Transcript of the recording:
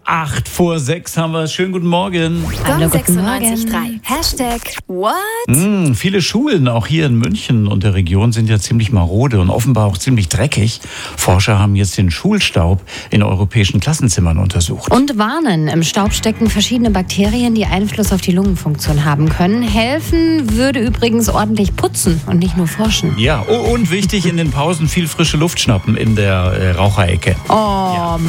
8 vor 6 haben wir. Schönen guten Morgen. Hallo, guten 96.3. Hashtag What? Viele Schulen, auch hier in München und der Region, sind ja ziemlich marode und offenbar auch ziemlich dreckig. Forscher haben jetzt den Schulstaub in europäischen Klassenzimmern untersucht. Und warnen, im Staub stecken verschiedene Bakterien, die Einfluss auf die Lungenfunktion haben können. Helfen würde übrigens ordentlich putzen und nicht nur forschen. Ja, und wichtig, in den Pausen viel frische Luft schnappen in der Raucherecke. Oh,